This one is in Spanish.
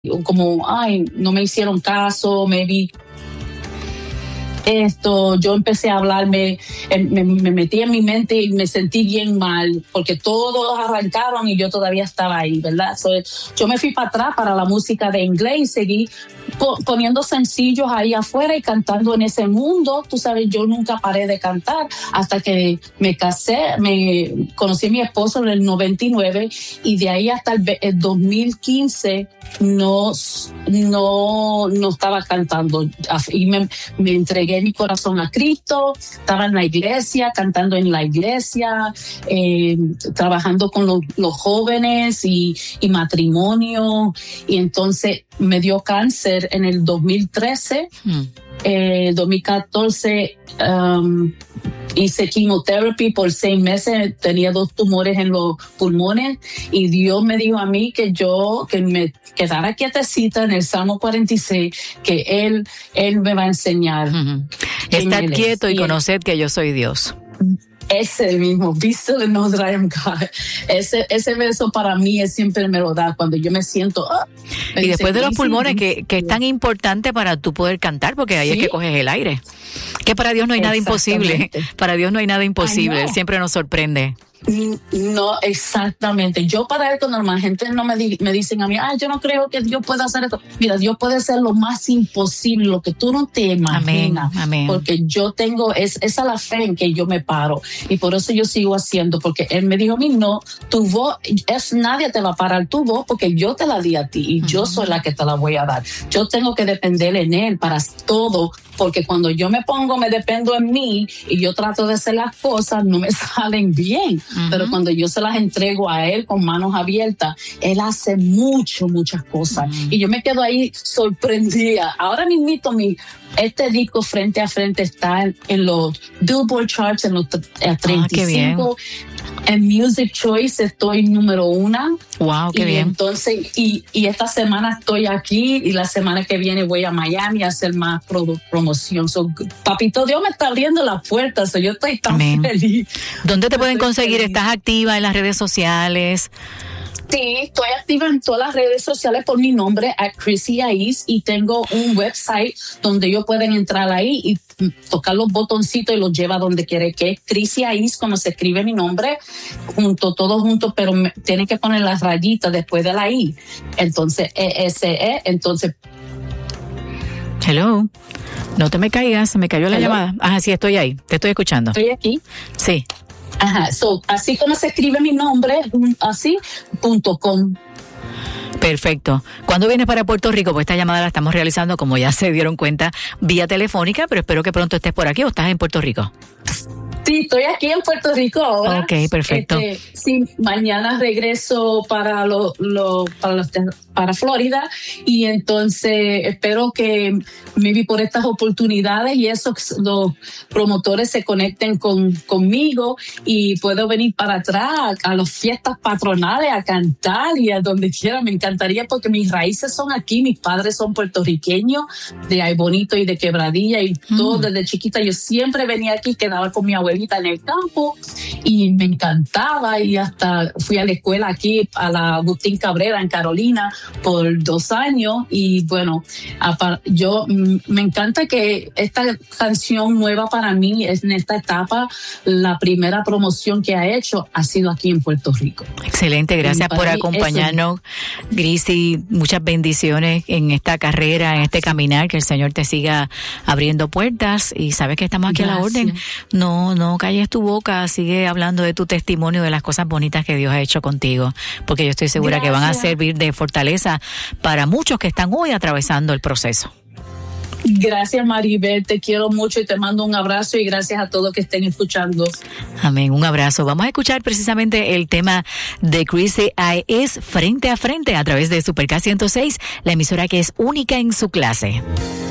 como, ay, no me hicieron caso, maybe esto, yo empecé a hablarme, me metí en mi mente y me sentí bien mal, porque todos arrancaron y yo todavía estaba ahí, ¿verdad? So, yo me fui para atrás para la música de inglés y seguí poniendo sencillos ahí afuera y cantando en ese mundo. Tú sabes, yo nunca paré de cantar hasta que me casé, me conocí a mi esposo en el 99 y de ahí hasta el 2015 no estaba cantando y me entregué mi corazón a Cristo, estaba en la iglesia, cantando en la iglesia, trabajando con los jóvenes y matrimonio, y entonces me dio cáncer en el 2013. 2014 hice quimioterapia por 6 meses, tenía 2 tumores en los pulmones y Dios me dijo a mí que me quedara quietecita en el Salmo 46, que Él me va a enseñar. Estad quieto y conoced que yo soy Dios. Ese mismo, be still and know that I am God. Ese verso para mí siempre me lo da cuando yo me siento. Y después de los pulmones, que es tan importante para tú poder cantar, porque ahí es que coges el aire. Que para Dios no hay nada imposible. Para Dios no hay nada imposible. Él siempre nos sorprende. No, exactamente. Yo para esto, normal, gente no me dicen a mí, yo no creo que Dios pueda hacer esto. Mira, Dios puede hacer lo más imposible, lo que tú no te imaginas. Amén. Porque yo tengo esa la fe en que yo me paro. Y por eso yo sigo haciendo, porque Él me dijo a mí, no, tu voz, nadie te va a parar tu voz, porque yo te la di a ti y yo soy la que te la voy a dar. Yo tengo que depender en Él para todo, porque cuando yo me dependo en mí y yo trato de hacer las cosas, no me salen bien. Pero cuando yo se las entrego a Él con manos abiertas, Él hace muchas cosas. Y yo me quedo ahí sorprendida. Ahora mismito este disco Frente a Frente está en los Billboard Charts, en los 35. En Music Choice estoy número 1. Wow, qué bien. Entonces, y esta semana estoy aquí y la semana que viene voy a Miami a hacer más promoción. Papito Dios me está abriendo las puertas, yo estoy tan feliz. ¿Dónde te pueden conseguir? ¿Estás activa en las redes sociales? Sí, estoy activa en todas las redes sociales por mi nombre, Chrissy Ais, y tengo un website donde ellos pueden entrar ahí y tocar los botoncitos y los lleva donde quiere, que es Chrissy Ais, como se escribe mi nombre, todos juntos, pero tienen que poner las rayitas después de la I. Entonces, entonces... Hello, no te me caigas, se me cayó la llamada. Ajá, sí, estoy ahí, te estoy escuchando. Estoy aquí. Sí. Ajá, así como se escribe mi nombre, así.com. Perfecto. ¿Cuándo vienes para Puerto Rico? Pues esta llamada la estamos realizando, como ya se dieron cuenta, vía telefónica, pero espero que pronto estés por aquí o estás en Puerto Rico. Sí, estoy aquí en Puerto Rico ahora. Ok, perfecto. Sí, mañana regreso para Florida y entonces espero que maybe por estas oportunidades y eso los promotores se conecten conmigo y puedo venir para atrás a las fiestas patronales a cantar y a donde quiera. Me encantaría porque mis raíces son aquí, mis padres son puertorriqueños de Ay Bonito y de Quebradilla y todo desde chiquita. Yo siempre venía aquí, quedaba con mi abuelita en el campo y me encantaba y hasta fui a la escuela aquí a la Agustín Cabrera en Carolina por 2 años y bueno, yo me encanta que esta canción nueva para mí es en esta etapa, la primera promoción que ha hecho ha sido aquí en Puerto Rico. Excelente, gracias por acompañarnos, Chrissy, muchas bendiciones en esta carrera, en este caminar, que el Señor te siga abriendo puertas y sabes que estamos aquí a la orden. No calles tu boca, sigue hablando de tu testimonio, de las cosas bonitas que Dios ha hecho contigo, porque yo estoy segura que van a servir de fortaleza para muchos que están hoy atravesando el proceso. Gracias, Maribel, te quiero mucho y te mando un abrazo y gracias a todos que estén escuchando. Amén, un abrazo. Vamos a escuchar precisamente el tema de Chrissy Ais, Frente a Frente, a través de Super K 106, la emisora que es única en su clase.